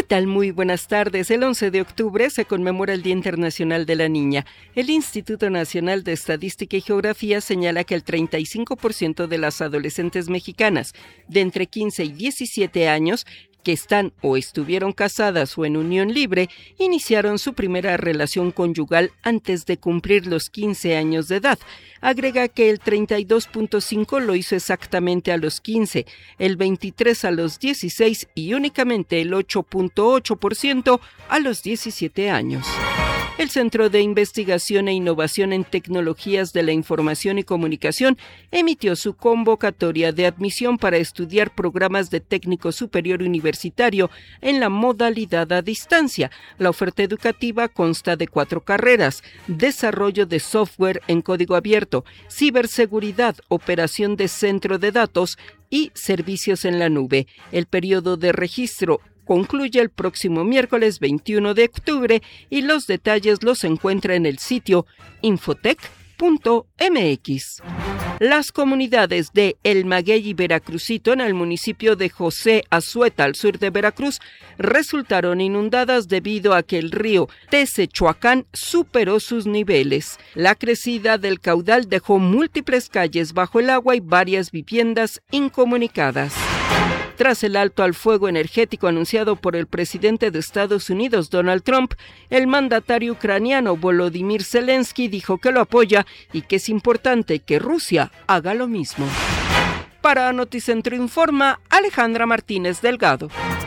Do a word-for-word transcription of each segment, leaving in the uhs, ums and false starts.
tal? Muy buenas tardes. El once de octubre se conmemora el Día Internacional de la Niña. El Instituto Nacional de Estadística y Geografía señala que el treinta y cinco por ciento de las adolescentes mexicanas de entre quince y diecisiete años que están o estuvieron casadas o en unión libre, iniciaron su primera relación conyugal antes de cumplir los quince años de edad. Agrega que el treinta y dos punto cinco por ciento lo hizo exactamente a los quince, el veintitrés por ciento a los dieciséis y únicamente el ocho punto ocho por ciento a los diecisiete años. El Centro de Investigación e Innovación en Tecnologías de la Información y Comunicación emitió su convocatoria de admisión para estudiar programas de técnico superior universitario en la modalidad a distancia. La oferta educativa consta de cuatro carreras: desarrollo de software en código abierto, ciberseguridad, operación de centro de datos y servicios en la nube. El periodo de registro concluye el próximo miércoles veintiuno de octubre y los detalles los encuentra en el sitio infotec punto m x. Las comunidades de El Maguey y Veracruzito, en el municipio de José Azueta, al sur de Veracruz, resultaron inundadas debido a que el río Tezechuacán superó sus niveles. La crecida del caudal dejó múltiples calles bajo el agua y varias viviendas incomunicadas. Tras el alto al fuego energético anunciado por el presidente de Estados Unidos, Donald Trump, el mandatario ucraniano Volodymyr Zelensky dijo que lo apoya y que es importante que Rusia haga lo mismo. Para Noticentro Informa, Alejandra Martínez Delgado.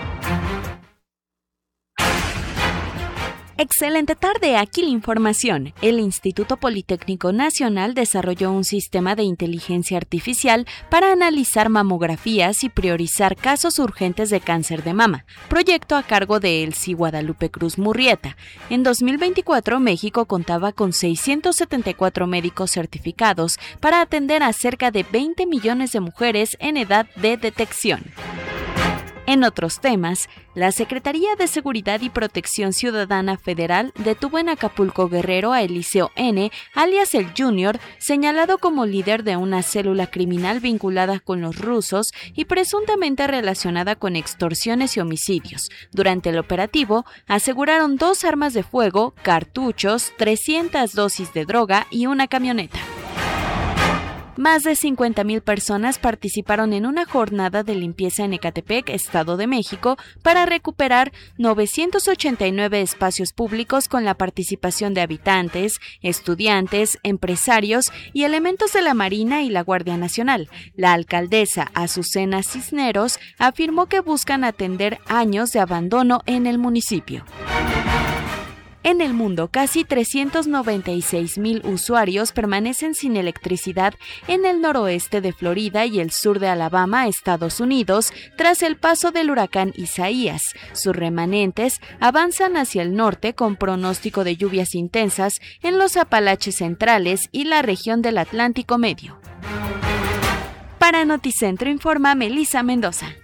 Excelente tarde, aquí la información. El Instituto Politécnico Nacional desarrolló un sistema de inteligencia artificial para analizar mamografías y priorizar casos urgentes de cáncer de mama, proyecto a cargo de Elsie Guadalupe Cruz Murrieta. En dos mil veinticuatro, México contaba con seiscientos setenta y cuatro médicos certificados para atender a cerca de veinte millones de mujeres en edad de detección. En otros temas, la Secretaría de Seguridad y Protección Ciudadana Federal detuvo en Acapulco, Guerrero, a Eliseo N., alias el Junior, señalado como líder de una célula criminal vinculada con los rusos y presuntamente relacionada con extorsiones y homicidios. Durante el operativo, aseguraron dos armas de fuego, cartuchos, trescientas dosis de droga y una camioneta. Más de cincuenta mil personas participaron en una jornada de limpieza en Ecatepec, Estado de México, para recuperar novecientos ochenta y nueve espacios públicos con la participación de habitantes, estudiantes, empresarios y elementos de la Marina y la Guardia Nacional. La alcaldesa Azucena Cisneros afirmó que buscan atender años de abandono en el municipio. En el mundo, casi trescientos noventa y seis mil usuarios permanecen sin electricidad en el noroeste de Florida y el sur de Alabama, Estados Unidos, tras el paso del huracán Isaías. Sus remanentes avanzan hacia el norte con pronóstico de lluvias intensas en los Apalaches centrales y la región del Atlántico Medio. Para Noticentro informa Melissa Mendoza.